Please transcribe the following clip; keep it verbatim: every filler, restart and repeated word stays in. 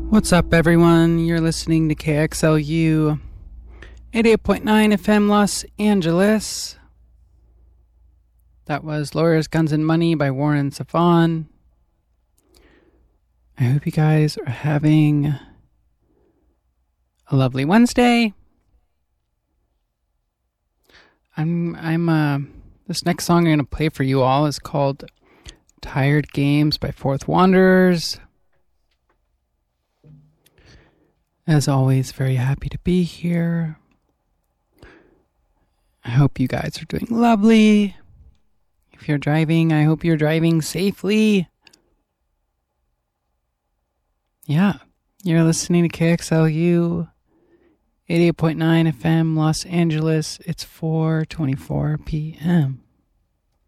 What's up, everyone? You're listening to K X L U eighty-eight point nine F M Los Angeles. That was Lawyers, Guns, and Money by Warren Zevon. I hope you guys are having a lovely Wednesday. I'm, I'm, uh, this next song I'm going to play for you all is called Tired Games by Fourth Wanderers. As always, very happy to be here. I hope you guys are doing lovely. If you're driving, I hope you're driving safely. Yeah, you're listening to K X L U eighty-eight point nine F M Los Angeles. It's four twenty-four p.m.